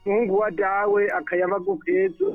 Mungu wa dawe akayabagu keza.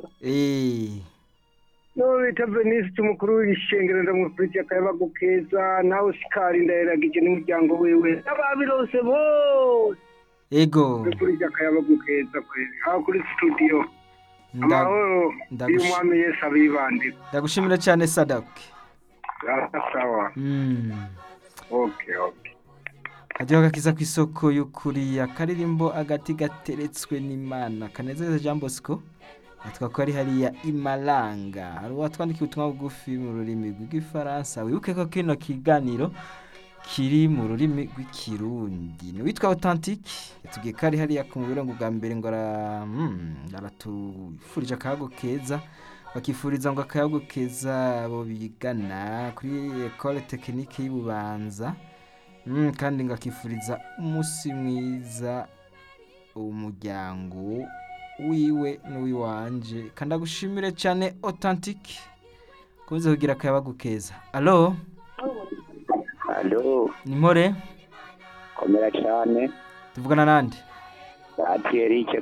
No bita Veniste umukuru w'ishengero ndamufurije akayabagu keza nawe Sikari ndayiragije n'umuryango wewe. Ababirose bose. Ego. Ndamufurije akayabagu keza kwezi. Aho kuri studio. Amahoro y'umwami Yesu abibandira. Ndagushimira cyane Sadaki. Sawa. Okay. Hajyaho gakiza ku isoko y'ukuri akaririmbo agati gateretswe n'Imana kanezeza Jean Bosco atwa ko ari hariya Imalanga hari watwandikiye ubutumwa bugufi mu rurimi rw'igifaransa wibuke ko kino kiganiro kiri mu rurimi rw'ikirundi ni witwa Authentique yatubwiye ko ari hariya ku mubirongo bwa mbere ngo aratufurije akayago keza bakifuriza ngo akayago keza bo bigana kuri École Technique y'Ibubanza kandi ngakifuriza umunsi mwiza umuryango wiwe n'uwiwanje kandi agushimire cyane Authentique kuze kugira akayabagu keza. Allo ni More komera cyane tuvugana nande ati Eric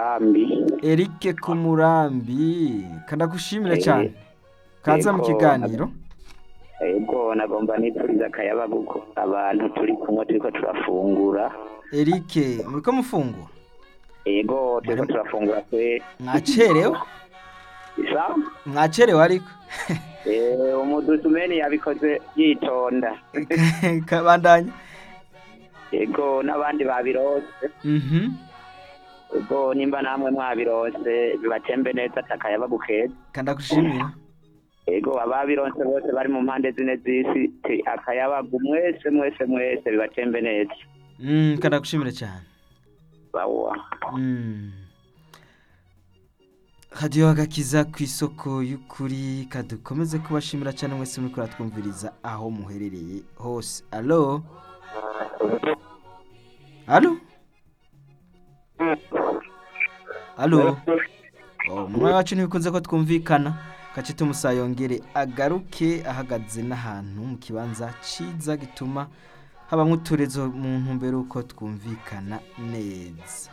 Kumurambi kandi agushimire cyane kaza mu kiganiro. Ego nagomba nipfuriza akayabagu ko abantu turi kumwe turiko turafungura. Eric muriko mufungura? Ego turiko turafungura kwe. Mwacerewe? Isa? Mwacerewe ariko? Umudusumeni yabikoze yitonda. Kabandanya. Ego n'abandi babirose. Ego nimba namwe mwabirose bibatembe neza takayabagu keza. Kandi agushimira. Ego ababironse bose bari mu mpande zine z'isi akayabagu mwese bibatembe neza. Kandi agushimire cyane. Bawa. Hadiyo agakiza ku isoko y'ukuri kadukomeze kubashimira cyane mwese muri kuratwumviriza aho muherereye hose. Allo mwana wacu ntibikunze ko twumvikana kacite umusayongere agaruke ahagaze n'ahantu mu kibanza ciza gituma haba nk'uturezo mu ntumbero uko twumvikana neza.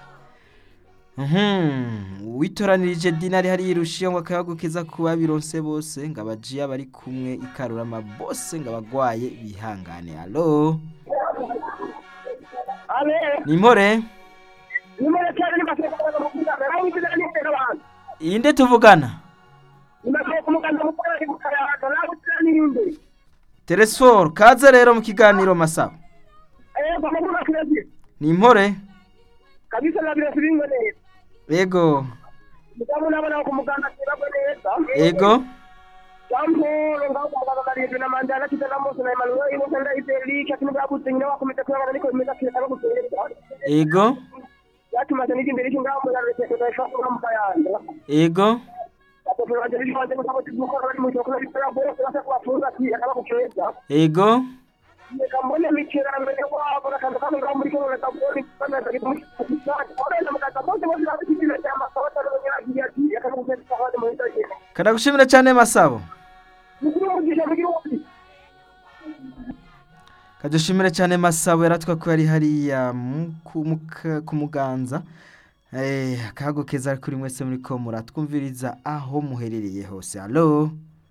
Witoranirije dinari hari irushiyo ngo akayago keza kuba bironse bose ngabajiya bari kumwe ikarurama bose ngabagwaye bihangane. Allo ni More cyane ni baseka mukunda rawi bizani n'abantu. Inde tuvugana? Teresfor kaze rero mu kiganiro Masabo. Ni More kabisa nabira siringo neza. Ego Mugamu nabana ko muganda kirabwe neza. Ego Jambo ngaba bari na mandala kitana mose na Emmanuel ibo sanda iteri cyatuma bwabutse wakomeza kwanga niko imeza kitaba gutera. Ego Yatumaze n'iki mbere cy'ingamba ya leta y'Afurika mu kayanda. Ego Ego Kambone mikira mbere kwa bora kandi kandi muri ko na kaboni kana dari mu Kada gushimira cyane Masabo. Kadushimira cyane Masabo yaratwa ko ari hariya ku Muganza. Akago keza kuri mwese muri ko muratwumviriza aho muherereye hose. Allo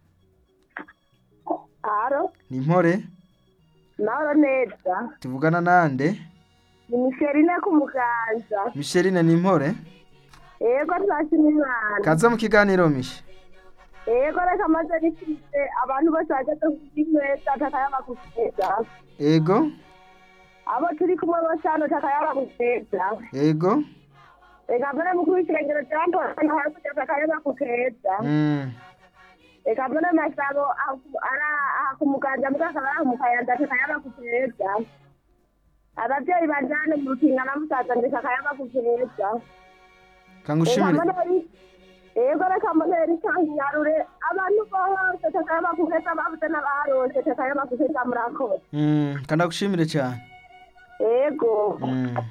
ni More Naro neza. Tuvugana nande? Ni Micheline ku Muganza. Micheline ni More? Ego twashimira. Kaza mu kiganiro Mishe. Ego reka maze rifite abantu bose bageze kwimeza takayama kugeza. Ego Abo turi kumwe bose hano takayama kugeza. Ego Ega mbere mukuru w'ikirengero cyambo hano hari kugeza takayama kugeza. Eka mbona Masabo ara ku Muganza mukakara mu Kayanda takayama kugeza. Abavyeyi bajane mu Rukinga na Musaza ndeka takayama kugeza. Kangushimire. Ego reka mbonera icyanyarure abantu bose takayama kugeza babuze n'abarose takayama kugeza murakoze. Kandi agushimire cyane. Ego